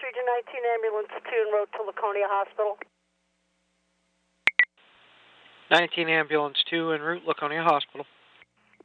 Region 19 Ambulance 2 en route to Laconia Hospital. 19 Ambulance 2 en route, Laconia Hospital.